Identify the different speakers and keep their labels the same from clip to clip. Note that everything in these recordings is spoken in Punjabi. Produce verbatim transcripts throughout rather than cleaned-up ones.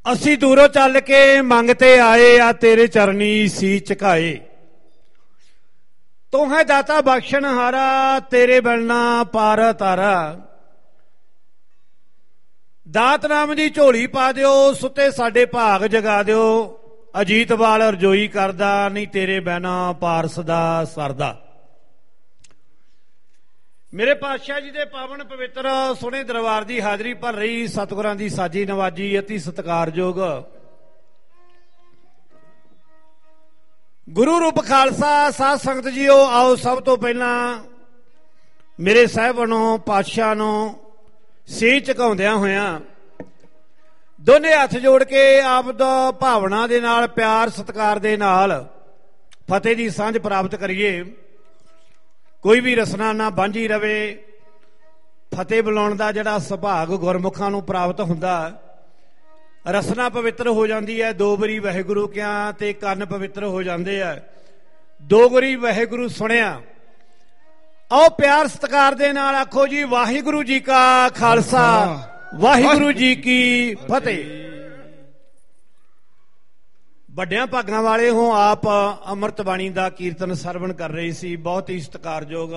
Speaker 1: ਅਸੀਂ ਦੂਰੋਂ ਚੱਲ ਕੇ ਮੰਗ ਤੇ ਆਏ ਆ ਤੇਰੇ ਚਰਨੀ ਸੀ ਝੁਕਾਏ। ਤੂੰ ਹੈ ਦਾਤਾ ਬਖਸ਼ਣ ਹਾਰਾ ਤੇਰੇ ਬਿਲਣਾ ਪਾਰ ਤਾਰਾ। ਦਾਤ ਨਾਮ ਦੀ ਝੋਲੀ ਪਾ ਦਿਓ ਸੁੱਤੇ ਸਾਡੇ ਭਾਗ ਜਗਾ ਦਿਓ। ਅਜੀਤ ਵਾਲ ਰਜੋਈ ਕਰਦਾ ਨਹੀਂ ਤੇਰੇ ਬਿਨਾ ਪਾਰਸ ਦਾ ਸਰਦਾ। ਮੇਰੇ ਪਾਤਸ਼ਾਹ ਜੀ ਦੇ ਪਾਵਨ ਪਵਿੱਤਰ ਸੋਹਣੇ ਦਰਬਾਰ ਦੀ ਹਾਜ਼ਰੀ ਭਰ ਰਹੀ ਸਤਿਗੁਰਾਂ ਦੀ ਸਾਜੀ ਨਵਾਜੀ ਅਤੀ ਸਤਿਕਾਰਯੋਗ ਗੁਰੂ ਰੂਪ ਖਾਲਸਾ ਸਾਧ ਸੰਗਤ ਜੀਓ। ਆਓ ਸਭ ਤੋਂ ਪਹਿਲਾਂ ਮੇਰੇ ਸਾਹਿਬਾਨੋਂ ਪਾਤਸ਼ਾਹ ਨੂੰ ਸੀ ਝੁਕਾਉਂਦਿਆਂ ਹੋਇਆਂ ਦੋਨੇ ਹੱਥ ਜੋੜ ਕੇ ਆਪ ਦਾ ਭਾਵਨਾ ਦੇ ਨਾਲ ਪਿਆਰ ਸਤਿਕਾਰ ਦੇ ਨਾਲ ਫਤਿਹ ਦੀ ਸਾਂਝ ਪ੍ਰਾਪਤ ਕਰੀਏ। ਕੋਈ ਵੀ ਰਸਨਾ ਨਾ ਬਾਂਝੀ ਰਵੇ। ਫਤਿਹ ਬੁਲਾਉਣ ਦਾ ਜਿਹੜਾ ਸੁਭਾਗ ਗੁਰਮੁਖਾਂ ਨੂੰ ਪ੍ਰਾਪਤ ਹੁੰਦਾ ਰਸਨਾ ਪਵਿੱਤਰ ਹੋ ਜਾਂਦੀ ਹੈ। ਦੋ ਵਾਰੀ ਵਾਹਿਗੁਰੂ ਕਿਹਾ ਤੇ ਕੰਨ ਪਵਿੱਤਰ ਹੋ ਜਾਂਦੇ ਆ। ਦੋ ਵਾਰੀ ਵਾਹਿਗੁਰੂ ਸੁਣਿਆ। ਆਓ ਪਿਆਰ ਸਤਿਕਾਰ ਦੇ ਨਾਲ ਆਖੋ ਜੀ ਵਾਹਿਗੁਰੂ ਜੀ ਕਾ ਖਾਲਸਾ ਵਾਹਿਗੁਰੂ ਜੀ ਕੀ ਫਤਿਹ। ਵੱਡਿਆਂ ਭਾਗਾਂ ਵਾਲੇ ਹੋ ਆਪ ਅੰਮ੍ਰਿਤ ਬਾਣੀ ਦਾ ਕੀਰਤਨ ਸਰਵਣ ਕਰ ਰਹੇ ਸੀ। ਬਹੁਤ ਹੀ ਸਤਿਕਾਰਯੋਗ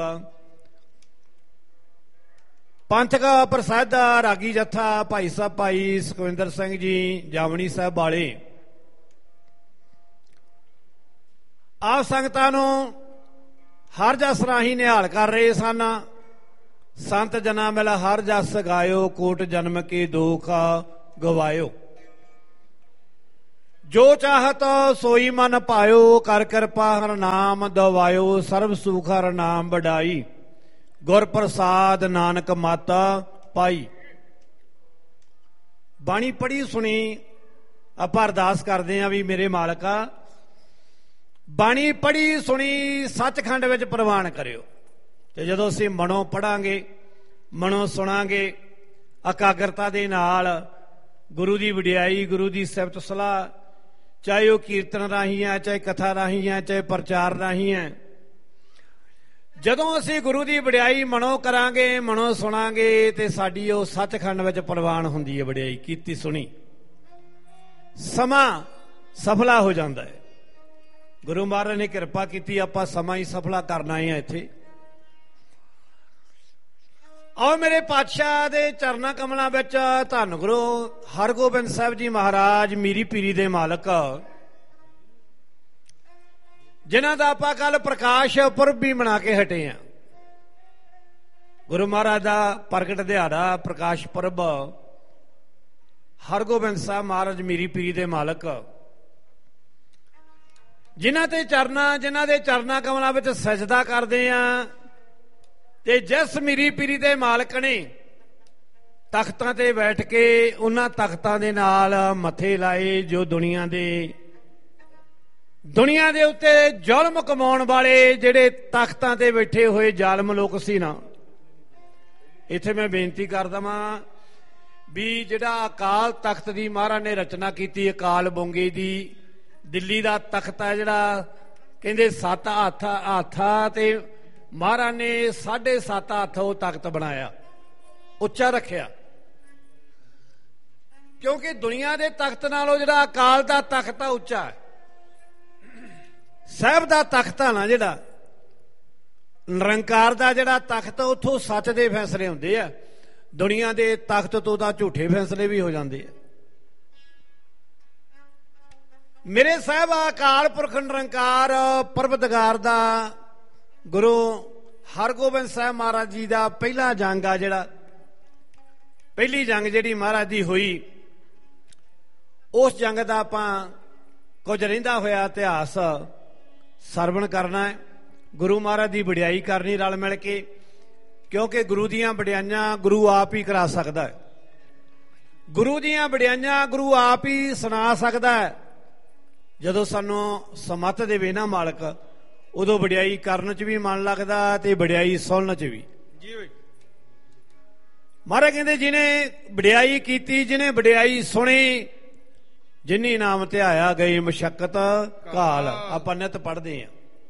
Speaker 1: ਪੰਥਕ ਪ੍ਰਸਿੱਧ ਰਾਗੀ ਜੱਥਾ ਭਾਈ ਸਾਹਿਬ ਭਾਈ ਸੁਖਵਿੰਦਰ ਸਿੰਘ ਜੀ ਜਾਵਣੀ ਸਾਹਿਬ ਵਾਲੇ ਆਪ ਸੰਗਤਾਂ ਨੂੰ ਹਰ ਜਸ ਰਾਹੀਂ ਨਿਹਾਲ ਕਰ ਰਹੇ ਸਨ। ਸੰਤ ਜਨਾ ਮਿਲ ਹਰ ਜਸ ਗਾਇਓ ਕੋਟ ਜਨਮ ਕੇ ਦੁਖ ਗਵਾਇਓ। ਜੋ ਚਾਹਤ ਸੋਈ ਮਨ ਪਾਇਓ ਕਰ ਕਿਰਪਾ ਹਰ ਨਾਮ ਦਵਾਇਓ। ਸਰਬ ਸੁਖ ਹਰ ਨਾਮ ਵਡਾਈ ਗੁਰ ਪ੍ਰਸਾਦ ਨਾਨਕ ਮਾਤਾ ਪਾਈ। ਬਾਣੀ ਪੜ੍ਹੀ ਸੁਣੀ ਆਪਾਂ ਅਰਦਾਸ ਕਰਦੇ ਹਾਂ ਵੀ ਮੇਰੇ ਮਾਲਕਾ ਬਾਣੀ ਪੜ੍ਹੀ ਸੁਣੀ ਸੱਚਖੰਡ ਵਿੱਚ ਪ੍ਰਵਾਨ ਕਰਿਓ। ਤੇ ਜਦੋਂ ਅਸੀਂ ਮਨੋਂ ਪੜਾਂਗੇ ਮਨੋਂ ਸੁਣਾਂਗੇ ਇਕਾਗਰਤਾ ਦੇ ਨਾਲ ਗੁਰੂ ਦੀ ਵਡਿਆਈ ਗੁਰੂ ਦੀ ਸਿਫਤ ਸਲਾਹ ਚਾਹੇ ਉਹ ਕੀਰਤਨ ਰਾਹੀਂ ਹੈ ਚਾਹੇ ਕਥਾ ਰਾਹੀਂ ਹੈ ਚਾਹੇ ਪ੍ਰਚਾਰ ਰਾਹੀਂ ਹੈ। ਜਦੋਂ ਅਸੀਂ ਗੁਰੂ ਦੀ ਵਡਿਆਈ ਮਨੋਂ ਕਰਾਂਗੇ ਮਨੋਂ ਸੁਣਾਂਗੇ ਤੇ ਸਾਡੀ ਉਹ ਸੱਚਖੰਡ ਵਿੱਚ ਪ੍ਰਵਾਨ ਹੁੰਦੀ ਹੈ। ਵਡਿਆਈ ਕੀਤੀ ਸੁਣੀ ਸਮਾਂ ਸਫਲਾ ਹੋ ਜਾਂਦਾ ਹੈ। ਗੁਰੂ ਮਹਾਰਾਜ ਨੇ ਕਿਰਪਾ ਕੀਤੀ ਆਪਾਂ ਸਮਾਂ ਹੀ ਸਫਲਾ ਕਰਨਾ ਹੈ ਇੱਥੇ। ਆਓ ਮੇਰੇ ਪਾਤਸ਼ਾਹ ਦੇ ਚਰਨਾਂ ਕਮਲਾਂ ਵਿੱਚ ਧੰਨ ਗੁਰੂ ਹਰਗੋਬਿੰਦ ਸਾਹਿਬ ਜੀ ਮਹਾਰਾਜ ਮੀਰੀ ਪੀਰੀ ਦੇ ਮਾਲਕ ਜਿਨ੍ਹਾਂ ਦਾ ਆਪਾਂ ਕੱਲ ਪ੍ਰਕਾਸ਼ ਪੁਰਬ ਵੀ ਮਨਾ ਕੇ ਹਟੇ ਆ। ਗੁਰੂ ਮਹਾਰਾਜ ਦਾ ਪ੍ਰਗਟ ਦਿਹਾੜਾ ਪ੍ਰਕਾਸ਼ ਪੁਰਬ ਹਰਗੋਬਿੰਦ ਸਾਹਿਬ ਮਹਾਰਾਜ ਮੀਰੀ ਪੀਰੀ ਦੇ ਮਾਲਕ ਜਿਨ੍ਹਾਂ ਤੇ ਚਰਨਾਂ ਜਿਨ੍ਹਾਂ ਦੇ ਚਰਨਾਂ ਕਮਲਾਂ ਵਿੱਚ ਸਜਦਾ ਕਰਦੇ ਆ। ਤੇ ਜਿਸ ਮੀਰੀ ਪੀਰੀ ਦੇ ਮਾਲਕ ਨੇ ਤਖਤਾਂ ਤੇ ਬੈਠ ਕੇ ਉਹਨਾਂ ਤਖਤਾਂ ਦੇ ਨਾਲ ਮੱਥੇ ਲਾਏ ਜੋ ਦੁਨੀਆ ਦੇ ਦੁਨੀਆ ਦੇ ਉੱਤੇ ਜ਼ੁਲਮ ਕਮਾਉਣ ਵਾਲੇ ਜਿਹੜੇ ਤਖਤਾਂ ਤੇ ਬੈਠੇ ਹੋਏ ਜ਼ਾਲਮ ਲੋਕ ਸੀ ਨਾ। ਇੱਥੇ ਮੈਂ ਬੇਨਤੀ ਕਰਦਾ ਵਾਂ ਵੀ ਜਿਹੜਾ ਅਕਾਲ ਤਖਤ ਦੀ ਮਹਾਰਾਜ ਨੇ ਰਚਨਾ ਕੀਤੀ ਅਕਾਲ ਬੋਂਗੇ ਦੀ ਦਿੱਲੀ ਦਾ ਤਖਤ ਹੈ ਜਿਹੜਾ ਕਹਿੰਦੇ ਸੱਤ ਹੱਥ ਹੱਥਾ ਤੇ ਮਹਾਰਾਜ ਨੇ ਸਾਢੇ ਸੱਤ ਹੱਥ ਉਹ ਤਖਤ ਬਣਾਇਆ ਉੱਚਾ ਰੱਖਿਆ। ਕਿਉਂਕਿ ਦੁਨੀਆ ਦੇ ਤਖਤ ਨਾਲੋਂ ਜਿਹੜਾ ਅਕਾਲ ਦਾ ਤਖਤ ਆ ਉੱਚਾ ਹੈ। ਸਾਹਿਬ ਦਾ ਤਖਤ ਆ ਨਾ ਜਿਹੜਾ ਨਿਰੰਕਾਰ ਦਾ ਜਿਹੜਾ ਤਖਤ ਉੱਥੋਂ ਸੱਚ ਦੇ ਫੈਸਲੇ ਹੁੰਦੇ ਆ। ਦੁਨੀਆ ਦੇ ਤਖਤ ਤੋਂ ਤਾਂ ਝੂਠੇ ਫੈਸਲੇ ਵੀ ਹੋ ਜਾਂਦੇ ਆ। ਮੇਰੇ ਸਾਹਿਬ ਅਕਾਲ ਪੁਰਖ ਨਿਰੰਕਾਰ ਪਰਵਤਗਾਰ ਦਾ ਗੁਰੂ ਹਰਗੋਬਿੰਦ ਸਾਹਿਬ ਮਹਾਰਾਜ ਜੀ ਦਾ ਪਹਿਲਾ ਜੰਗ ਆ ਜਿਹੜਾ ਪਹਿਲੀ ਜੰਗ ਜਿਹੜੀ ਮਹਾਰਾਜ ਦੀ ਹੋਈ ਉਸ ਜੰਗ ਦਾ ਆਪਾਂ ਕੁਝ ਰਹਿੰਦਾ ਹੋਇਆ ਇਤਿਹਾਸ ਸਰਵਣ ਕਰਨਾ ਹੈ। ਗੁਰੂ ਮਹਾਰਾਜ ਦੀ ਵਡਿਆਈ ਕਰਨੀ ਰਲ ਮਿਲ ਕੇ ਕਿਉਂਕਿ ਗੁਰੂ ਦੀਆਂ ਵਡਿਆਈਆਂ ਗੁਰੂ ਆਪ ਹੀ ਕਰਾ ਸਕਦਾ ਹੈ। ਗੁਰੂ ਦੀਆਂ ਵਡਿਆਈਆਂ ਗੁਰੂ ਆਪ ਹੀ ਸੁਣਾ ਸਕਦਾ ਹੈ। ਜਦੋਂ ਸਾਨੂੰ ਸਮੱਤ ਦੇਵੇ ਨਾ ਮਾਲਕ ਉਦੋਂ ਵਡਿਆਈ ਕਰਨ ਚ ਵੀ ਮਨ ਲੱਗਦਾ ਤੇ ਵਡਿਆਈ ਸੁਣਨ ਚ ਵੀ। ਮਹਾਰਾਜ ਕਹਿੰਦੇ ਜਿਹਨੇ ਵਡਿਆਈ ਕੀਤੀ ਜਿਹਨੇ ਵਡਿਆਈ ਸੁਣੀ ਜਿਨੀ ਨਾਮ ਧਿਆਇਆ ਗਈ ਮਸ਼ੱਕਤ ਘਾਲ। ਆਪਾਂ ਨਿਤ ਪੜ੍ਹਦੇ ਆ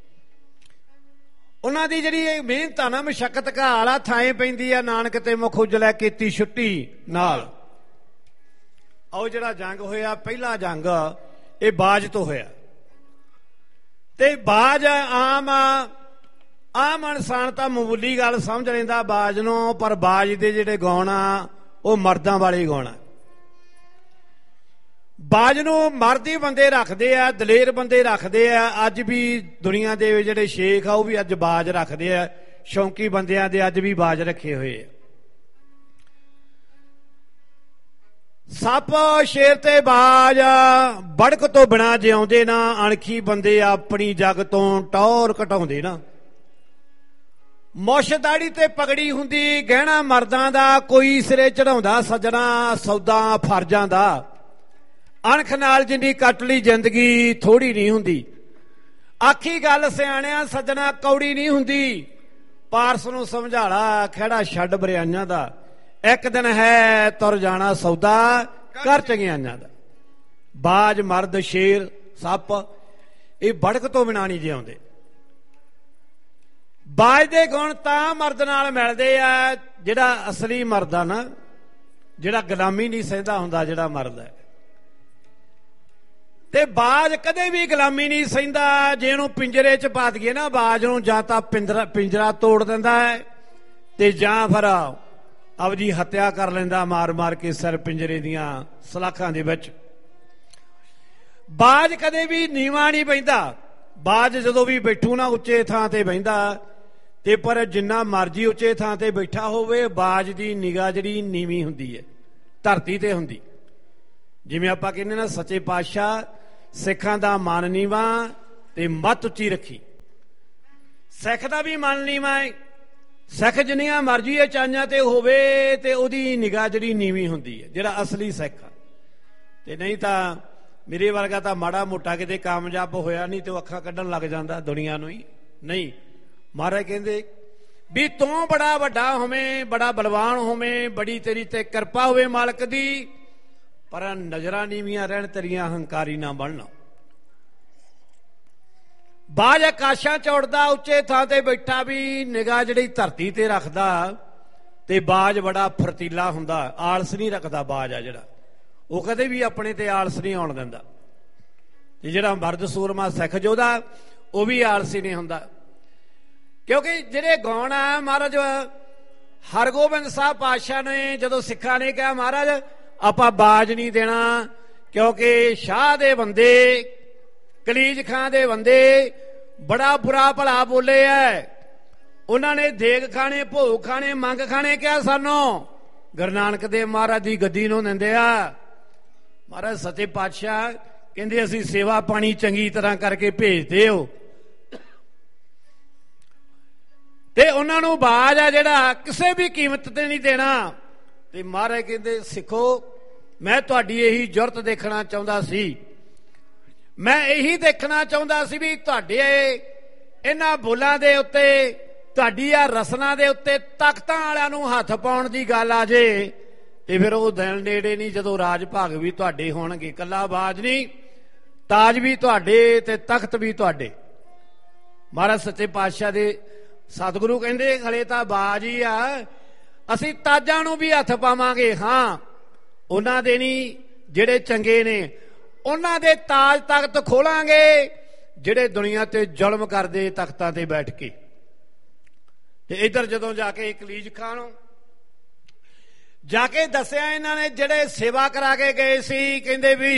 Speaker 1: ਉਹਨਾਂ ਦੀ ਜਿਹੜੀ ਮਿਹਨਤ ਆ ਨਾ ਮਸ਼ੱਕਤ ਘਾਲ ਆ ਥਾਂ ਪੈਂਦੀ ਆ ਨਾਨਕ ਤੇ ਮੁਖ ਉਜਲੇ ਕੀਤੀ ਛੁੱਟੀ ਨਾਲ। आओ जिहड़ा जंग होया पहला जंग ये बाज तो होया ते बाज आम आम इंसान तां मामूली गल समझ लैंदा बाज नूं, पर बाज दे जिहड़े गौण आ वो मर्दां वाले गौण आ। बाज नूं मर्द ही बंदे रखदे आ, दलेर बंदे रखदे आ। अज भी दुनिया दे जिहड़े शेख आ वो भी अज बाज रखदे आ, शौकी बंदियां दे अज भी बाज रखे हुए आ। सप शेर ते बाज बड़क तो बिना जिउंदे ना, अणखी बंदे अपनी जग तो टौर घटाउंदे ना। मुछ दाड़ी ते पगड़ी हुंदी गहना मर्दां दा, कोई सिरे चढ़ाउंदा सजना सौदा फर्जां दा। अणख नाल जिन्नी कट ली जिंदगी थोड़ी नहीं हुंदी, आखी गल सियाणियां सजना कौड़ी नहीं हुंदी। पारस नूं समझाला खैड़ा छड्ड बरियाइयां दा, एक दिन है तुर जाना सौदा कर चंगियाइयां दा। बाज मर्द शेर सप ये बड़क तो बिना नहीं जिउंदे। बाज दे गुण तां मर्द नाल मिलदे आ जिहड़ा असली मर्द आ ना, जिहड़ा गुलामी नहीं सहंदा हुंदा, जिहड़ा मर्द है। ते बाज कदे भी गुलामी नहीं सहंदा। जे इहनूं पिंजरे च पा दईए ना बाज नूं, जां तां पिंजरा पिंजरा तोड़ दिंदा है ते जां फिर ਆਪਦੀ हत्या कर लेंदा मार मार के सिर पिंजरे दियां सलाखां दे विच। बाज कदे भी नीवा नहीं बहिंदा। बाज जदों भी बैठू ना उच्चे थां ते बहिंदा, ते पर जिन्ना मर्जी उच्चे थां ते बैठा होवे बाज दी निगाह जिहड़ी नीवी हुंदी है, धरती ते हुंदी। जिवें आपां कहने ना सच्चे पातशाह सिखां दा मन नीवा ते मत उच्ची रखी। सिख दा भी मन नीवा है, सिख जिन्नियां मर्जी चाइयां ते होवे ते उहदी निगाह जिहड़ी नीवी हुंदी है, जिहड़ा असली सिख आ। ते नहीं तां मेरे वर्गा तां माड़ा मोटा किते कामयाब होया नहीं ते अखां कड्ढण लग जांदा दुनिया नूं ही। नहीं, महाराज कहंदे भी तूं बड़ा वड्डा होवें, बड़ा बलवान होवें, बड़ी तेरी ते किरपा होवे मालक दी, पर नजरां नीवियां रहण तेरियां हंकारी ना बनना। बाज आकाशां च उड़दा उच्चे थां ते बैठा भी निगाह जिहड़ी धरती ते रखदा, ते बाज बड़ा फरतीला हुंदा, आलस नहीं रखदा। बाज आ जिहड़ा वो कदे भी अपने ते आलस नहीं आउण दिंदा। ते जिहड़ा मर्द सूरमा सिख जोधा वो भी आलसी नहीं हुंदा, क्योंकि जिहड़े गौण आ महाराज हरगोबिंद साहब पातशाह ने जदों सिखां ने कहा महाराज आपां बाज नहीं देना, क्योंकि शाह दे बंदे कलीज खां दे बंदे बड़ा बुरा भला बोले है। उन्होंने देग खाने भोग खाने मंग खाने क्या सानू गुरु नानक देव महाराज की गद्दी नूं दिंदे आ। महाराज सच्चे पातशाह कहंदे असीं सेवा पानी चंगी तरह करके भेजदे हो, ते उन्हां नूं बाज आ जिहड़ा किसी भी कीमत ते नहीं देना। ते महाराज कहंदे सिखो मैं तुहाडी यही जुरत देखना चाहुंदा सी, मैं यही देखना चाहुंदा सी भी तुहाडे इन्हां बोलां दे उत्ते तुहाडी आ रसना दे उत्ते तख्तां वालिआं नूं हत्थ पाउण दी गल आ जे ते फिर वो दिन नेड़े नहीं जदों राज भाग भी तुहाडे होणगे। कल्ला बाज नहीं, ताज भी तुहाडे ते तख्त भी तुहाडे। महाराज सच्चे पातशाह दे सतगुरु कहंदे हले तां बाज ही आ, असीं ताजां नूं भी हत्थ पावांगे। हाँ उन्हां दे नहीं जिहड़े चंगे ने, उन्हां दे ताज तख्त खोलांगे जिहड़े दुनिया ते जुल्म करदे तख्तां ते बैठ के। ते इधर जदों जाके कलीज खान जाके दसिया इन्हां ने जिहड़े सेवा करा के गए सी, कहंदे भी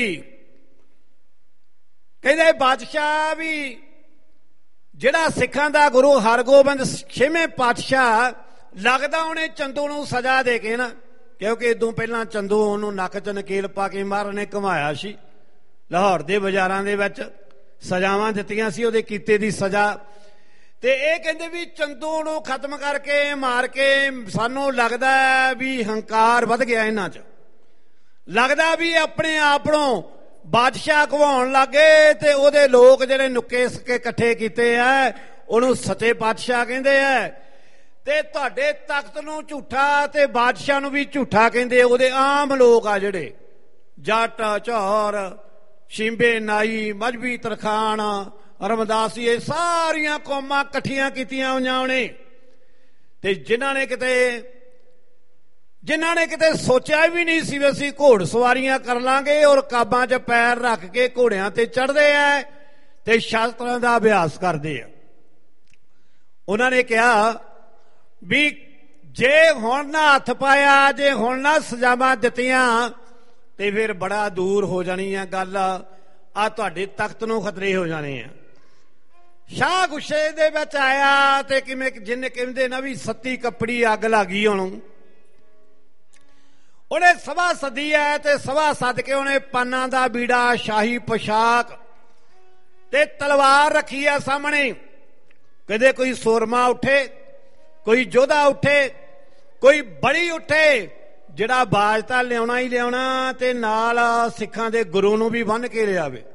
Speaker 1: कहंदे बादशाह भी जिहड़ा सिखां दा गुरु हरगोबिंद छेवें पातशाह लगदा उहने चंदू नूं सजा दे के ना, क्योंकि इदों पहलां चंदू ओनूं नक च नकेल पा के महाराज ने घुमाया सी लाहौर दे बाजारां दे विच, सजावां दित्तियां सी उहदे कीते दी सजा। ते ये कहंदे भी चंदू नूं खत्म करके मार के सानूं लगदा भी हंकार वध गया इन्हां च, लगदा भी अपने आप नूं बादशाह घवाउण लगे ते उहदे लोक जिहड़े नुक्के सके इकट्ठे कीते आ उहनूं सच्चे पातशाह कहंदे आ। ते तुहाडे तख्त नूं झूठा ते बादशाह नूं भी झूठा कहंदे। उहदे आम लोक आ जिहड़े जट झौर शिंबे नाई मजहबी तरखान रमदास ये सारियां कौमां कट्ठियां कीतियां होईयां ने, ते जिन्हां ने किते ਜਿਨ੍ਹਾਂ ਨੇ ਕਿਤੇ ਸੋਚਿਆ ਵੀ ਨਹੀਂ ਸੀ ਵੀ ਅਸੀਂ ਘੋੜ ਸਵਾਰੀਆਂ ਕਰ ਲਾਂਗੇ ਔਰ ਕਾਬਾਂ 'ਚ ਪੈਰ ਰੱਖ ਕੇ ਘੋੜਿਆਂ ਤੇ ਚੜ੍ਹਦੇ ਆ ਤੇ ਸ਼ਾਸਤਰਾਂ ਦਾ ਅਭਿਆਸ ਕਰਦੇ ਆ। ਉਹਨਾਂ ਨੇ ਕਿਹਾ ਵੀ ਜੇ ਹੁਣ ਨਾ ਹੱਥ ਪਾਇਆ, ਜੇ ਹੁਣ ਨਾ ਸਜ਼ਾਵਾਂ ਦਿੱਤੀਆਂ ਤੇ ਫਿਰ ਬੜਾ ਦੂਰ ਹੋ ਜਾਣੀ ਆ ਗੱਲ, ਆ ਤੁਹਾਡੇ ਤਖਤ ਨੂੰ ਖਤਰੇ ਹੋ ਜਾਣੇ ਆ। ਸ਼ਾਹ ਗੁੱਸੇ ਦੇ ਵਿੱਚ ਆਇਆ ਤੇ ਕਿਵੇਂ ਜਿੰਨੇ ਕਹਿੰਦੇ ਨਾ ਵੀ ਸੱਤੀ ਕੱਪੜੀ ਅੱਗ ਲੱਗ ਗਈ ਉਹਨੂੰ। ਉਹਨੇ ਸਭਾ ਸੱਦੀ ਹੈ ਤੇ ਸਭਾ ਸੱਦ ਕੇ ਉਹਨੇ ਪਾਨਾਂ ਦਾ ਬੀੜਾ, ਸ਼ਾਹੀ ਪੋਸ਼ਾਕ ਤੇ ਤਲਵਾਰ ਰੱਖੀ ਆ ਸਾਹਮਣੇ। ਕਦੇ ਕੋਈ ਸੂਰਮਾ ਉੱਠੇ, ਕੋਈ ਯੋਧਾ ਉੱਠੇ, ਕੋਈ ਬੜੀ ਉੱਠੇ, ਜਿਹੜਾ ਬਾਜ ਤਾਂ ਲਿਆਉਣਾ ਹੀ ਲਿਆਉਣਾ ਤੇ ਨਾਲ ਸਿੱਖਾਂ ਦੇ ਗੁਰੂ ਨੂੰ ਵੀ ਬੰਨ੍ਹ ਕੇ ਲਿਆਵੇ।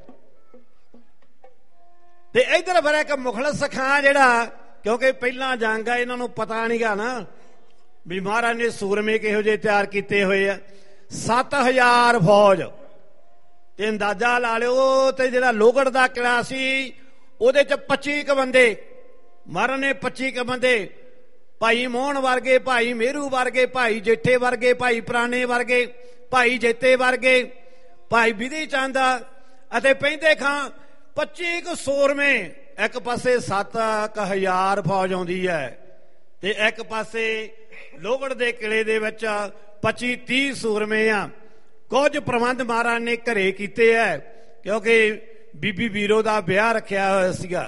Speaker 1: ਤੇ ਇੱਧਰ ਫਿਰ ਇੱਕ ਮੁਖਲਸ ਖਾਂ ਜਿਹੜਾ, ਕਿਉਂਕਿ ਪਹਿਲਾਂ ਜੰਗ ਆ ਇਹਨਾਂ ਨੂੰ ਪਤਾ ਨਹੀਂ ਗਾ ਨਾ ਵੀ ਮਹਾਰਾਜ ਨੇ ਸੂਰਮੇ ਕਿਹੋ ਜਿਹੇ ਤਿਆਰ ਕੀਤੇ ਹੋਏ ਆ। ਸੱਤ ਹਜ਼ਾਰ ਫੌਜ ਤੇ ਅੰਦਾਜ਼ਾ ਲਾ ਲਿਓ। ਤੇ ਜਿਹੜਾ ਲੋਹਗੜ੍ਹ ਦਾ ਕਿਲ੍ਹਾ ਸੀ ਉਹਦੇ ਚ ਪੱਚੀ ਕੁ ਬੰਦੇ, ਮਹਾਰਾਜ ਨੇ ਪੱਚੀ ਕੁ ਬੰਦੇ, ਭਾਈ ਮੋਹਨ ਵਰਗੇ, ਭਾਈ ਮੇਰੂ ਵਰਗੇ, ਭਾਈ ਜੇਠੇ ਵਰਗੇ, ਭਾਈ ਪੁਰਾਣੇ ਵਰਗੇ, ਭਾਈ ਜੇਤੇ ਵਰਗੇ, ਭਾਈ ਬਿਧੀ ਚੰਦ ਅਤੇ ਪੈਂਦੇ ਖਾਂ, ਪੱਚੀ ਕੁ ਸੂਰਮੇ। ਇੱਕ ਪਾਸੇ ਸੱਤ ਕੁ ਹਜ਼ਾਰ ਫੌਜ ਆਉਂਦੀ ਹੈ ਤੇ ਇੱਕ ਪਾਸੇ ਲੋਹਗੜ੍ਹ ਦੇ ਕਿਲੇ ਦੇ ਵਿੱਚ ਪੱਚੀ ਤੀਹ ਸੂਰਮੇ ਆ। ਕੁਝ ਪ੍ਰਬੰਧ ਮਹਾਰਾਜ ਨੇ ਘਰੇ ਕੀਤੇ ਹੈ ਕਿਉਂਕਿ ਬੀਬੀ ਵੀਰੋ ਦਾ ਵਿਆਹ ਰੱਖਿਆ ਹੋਇਆ ਸੀਗਾ।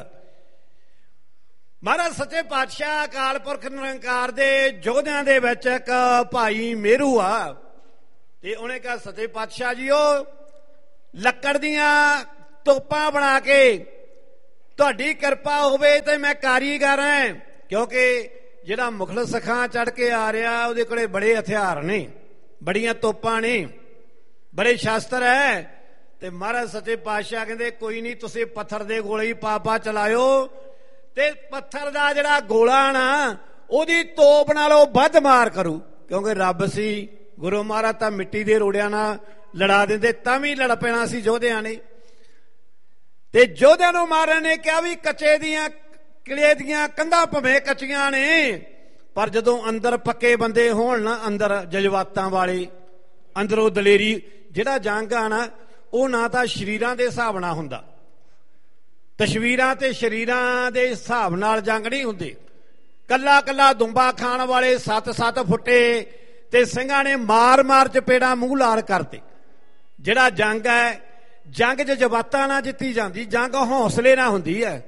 Speaker 1: ਮਹਾਰਾਜ ਸੱਚੇ ਪਾਤਸ਼ਾਹ ਅਕਾਲ ਪੁਰਖ ਨਿਰੰਕਾਰ ਦੇ ਯੋਧਿਆਂ ਦੇ ਵਿੱਚ ਇੱਕ ਭਾਈ ਮੇਰੂ ਆ ਤੇ ਉਹਨੇ ਕਿਹਾ ਸੱਚੇ ਪਾਤਸ਼ਾਹ ਜੀ ਉਹ ਲੱਕੜ ਦੀਆਂ ਤੋਪਾਂ ਬਣਾ ਕੇ ਤੁਹਾਡੀ ਕਿਰਪਾ ਹੋਵੇ ਤੇ ਮੈਂ ਕਾਰੀਗਰ ਹਾਂ। ਕਿਉਂਕਿ ਜਿਹੜਾ ਮੁਖਲਸ ਖਾਂ ਚੜ੍ਹ ਕੇ ਆ ਰਿਹਾ ਉਹਦੇ ਕੋਲੇ ਬੜੇ ਹਥਿਆਰ ਨੇ, ਬੜੀਆਂ ਤੋਪਾਂ ਨੇ, ਬੜੇ ਸ਼ਾਸਤਰ ਹੈ। ਤੇ ਮਹਾਰਾਜ ਸੱਚੇ ਪਾਤਸ਼ਾਹ ਕਹਿੰਦੇ ਕੋਈ ਨਹੀਂ, ਤੁਸੀਂ ਪੱਥਰ ਦੇ ਗੋਲੇ ਹੀ ਪਾ ਪਾ ਚਲਾਇਓ ਤੇ ਪੱਥਰ ਦਾ ਜਿਹੜਾ ਗੋਲਾ ਨਾ ਉਹਦੀ ਤੋਪ ਨਾਲੋਂ ਵੱਧ ਮਾਰ ਕਰੂ। ਕਿਉਂਕਿ ਰੱਬ ਸੀ, ਗੁਰੂ ਮਹਾਰਾਜ ਤਾਂ ਮਿੱਟੀ ਦੇ ਰੋੜਿਆਂ ਨਾਲ ਲੜਾ ਦਿੰਦੇ ਤਾਂ ਵੀ ਲੜ ਪੈਣਾ ਸੀ ਯੋਧਿਆਂ ਨੇ। ਤੇ ਯੋਧਿਆਂ ਨੂੰ ਮਹਾਰਾਜ ਨੇ ਕਿਹਾ ਵੀ ਕੱਚੇ ਦੀਆਂ ਕਿਲੇ ਦੀਆਂ ਕੰਧਾਂ ਭਵੇਂ ਕੱਚੀਆਂ ਨੇ, ਪਰ ਜਦੋਂ ਅੰਦਰ ਪੱਕੇ ਬੰਦੇ ਹੋਣ ਨਾ, ਅੰਦਰ ਜਜ਼ਬਾਤਾਂ ਵਾਲੇ, ਅੰਦਰੋਂ ਦਲੇਰੀ, ਜਿਹੜਾ ਜੰਗ ਆ ਨਾ ਉਹ ਨਾ ਤਾਂ ਸਰੀਰਾਂ ਦੇ ਹਿਸਾਬ ਨਾਲ ਹੁੰਦਾ, ਤਸਵੀਰਾਂ ਤੇ ਸਰੀਰਾਂ ਦੇ ਹਿਸਾਬ ਨਾਲ ਜੰਗ ਨਹੀਂ ਹੁੰਦੀ। ਕੱਲਾ ਕੱਲਾ ਦੁੰਬਾ ਖਾਣ ਵਾਲੇ ਸੱਤ ਸੱਤ ਫੁੱਟੇ ਤੇ ਸਿੰਘਾਂ ਨੇ ਮਾਰ ਮਾਰ ਚਪੇੜਾਂ ਮੂੰਹ ਲਾਲ ਕਰਤੇ। ਜਿਹੜਾ ਜੰਗ ਹੈ, ਜੰਗ 'ਚ ਜਜ਼ਬਾਤਾਂ ਨਾਲ ਜਿੱਤੀ ਜਾਂਦੀ, ਜੰਗ ਹੌਸਲੇ ਨਾਲ ਹੁੰਦੀ ਹੈ।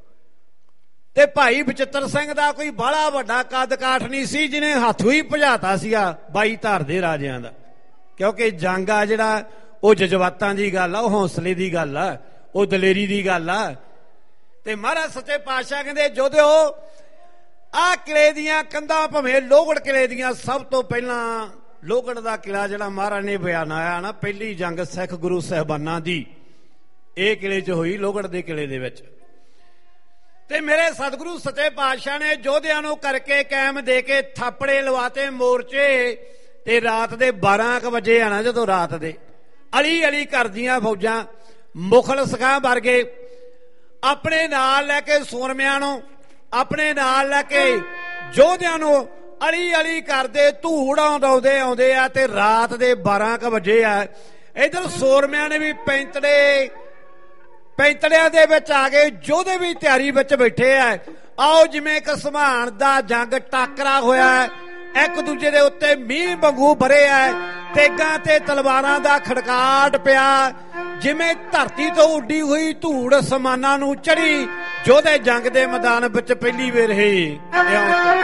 Speaker 1: ਤੇ ਭਾਈ ਬਚਿੱਤਰ ਸਿੰਘ ਦਾ ਕੋਈ ਬਾਹਲਾ ਵੱਡਾ ਕੱਦ ਕਾਠ ਨਹੀਂ ਸੀ ਜਿਹਨੇ ਹੱਥੋਂ ਹੀ ਭਜਾਤਾ ਸੀਗਾ ਬਾਈ ਧਾਰ ਦੇ ਰਾਜਿਆਂ ਦਾ। ਕਿਉਂਕਿ ਜੰਗ ਆ ਜਿਹੜਾ ਉਹ ਜਜ਼ਬਾਤਾਂ ਦੀ ਗੱਲ ਆ, ਉਹ ਹੌਸਲੇ ਦੀ ਗੱਲ ਆ, ਉਹ ਦਲੇਰੀ ਦੀ ਗੱਲ ਆ। ਤੇ ਮਹਾਰਾਜ ਸੱਚੇ ਪਾਤਸ਼ਾਹ ਕਹਿੰਦੇ ਯੋਧਿਓ ਆਹ ਕਿਲੇ ਦੀਆਂ ਕੰਧਾਂ ਭਵੇਂ ਲੋਹਗੜ੍ਹ ਕਿਲੇ ਦੀਆਂ, ਸਭ ਤੋਂ ਪਹਿਲਾਂ ਲੋਹਗੜ੍ਹ ਦਾ ਕਿਲਾ ਜਿਹੜਾ ਮਹਾਰਾਜ ਨੇ ਬਿਆਨਾਇਆ ਨਾ, ਪਹਿਲੀ ਜੰਗ ਸਿੱਖ ਗੁਰੂ ਸਾਹਿਬਾਨਾਂ ਦੀ ਇਹ ਕਿਲੇ 'ਚ ਹੋਈ, ਲੋਹਗੜ੍ਹ ਦੇ ਕਿਲੇ ਦੇ ਵਿੱਚ। ਤੇ ਮੇਰੇ ਸਤਿਗੁਰੂ ਸੱਚੇ ਪਾਤਸ਼ਾਹ ਨੇ ਯੋਧਿਆਂ ਨੂੰ ਕਰਕੇ ਕਾਇਮ ਦੇ ਕੇ ਥਾਪੜੇ ਲਵਾਤੇ ਮੋਰਚੇ। ਤੇ ਰਾਤ ਦੇ ਬਾਰਾਂ ਕੁ ਵਜੇ ਆਣਾ, ਜਦੋਂ ਰਾਤ ਦੇ ਅਲੀ ਅਲੀ ਕਰਦੀਆਂ ਫੌਜਾਂ, ਮੁਖਲਸ ਖਾਂ ਵਰਗੇ ਆਪਣੇ ਨਾਲ ਲੈ ਕੇ ਸੂਰਮਿਆਂ ਨੂੰ, ਆਪਣੇ ਨਾਲ ਲੈ ਕੇ ਯੋਧਿਆਂ ਨੂੰ ਅਲੀ ਅਲੀ ਕਰਦੇ ਧੂੜ ਆਉਂਦੇ ਆਉਂਦੇ ਆ। ਤੇ ਰਾਤ ਦੇ ਬਾਰਾਂ ਕੁ ਵਜੇ ਆ, ਇੱਧਰ ਸੂਰਮਿਆਂ ਨੇ ਵੀ ਪੈਂਤੜੇ ਪੈਂਤੜਿਆਂ ਦੇ ਵਿੱਚ ਆ ਗਏ, ਯੋਧੇ ਵੀ ਤਿਆਰੀ ਵਿੱਚ ਬੈਠੇ ਆ। ਆਓ ਜਿਵੇਂ ਇੱਕ ਸਮਾਨ ਦਾ ਜੰਗ ਟਾਕਰਾ ਹੋਇਆ, ਇੱਕ ਦੂਜੇ ਦੇ ਉੱਤੇ ਮੀਂਹ ਵਾਂਗੂ ਭਰੇ ਆ, ਤੇਗਾਂ ਤੇ ਤਲਵਾਰਾਂ ਦਾ ਖੜਕਾਟ ਪਿਆ, ਜਿਵੇਂ ਧਰਤੀ ਤੋਂ ਉੱਡੀ ਹੋਈ ਧੂੜ ਸਮਾਨਾਂ ਨੂੰ ਚੜੀ। ਯੋਧੇ ਜੰਗ ਦੇ ਮੈਦਾਨ ਵਿੱਚ ਪਹਿਲੀ ਵੇਰ ਹੀ